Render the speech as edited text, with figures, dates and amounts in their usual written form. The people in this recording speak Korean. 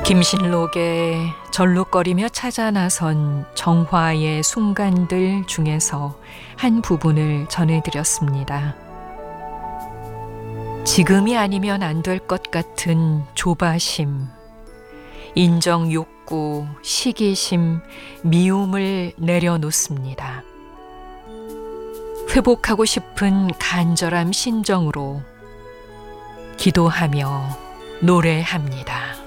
김신록의 절룩거리며 찾아 나선 정화의 순간들 중에서 한 부분을 전해드렸습니다. 지금이 아니면 안 될 것 같은 조바심, 인정 욕구, 시기심, 미움을 내려놓습니다. 회복하고 싶은 간절한 심정으로 기도하며 노래합니다.